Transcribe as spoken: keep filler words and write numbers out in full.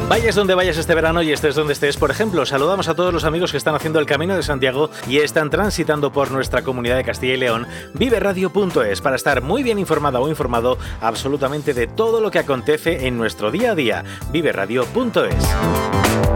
Vayas donde vayas este verano y estés donde estés, por ejemplo, saludamos a todos los amigos que están haciendo el Camino de Santiago y están transitando por nuestra comunidad de Castilla y León, vive radio punto es, para estar muy bien informada o informado absolutamente de todo lo que acontece en nuestro día a día. vive radio punto es.